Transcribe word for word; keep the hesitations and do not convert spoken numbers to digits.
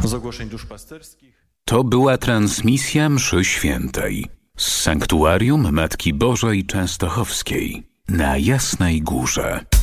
z ogłoszeń duszpasterskich. To była transmisja mszy świętej z sanktuarium Matki Bożej Częstochowskiej na Jasnej Górze.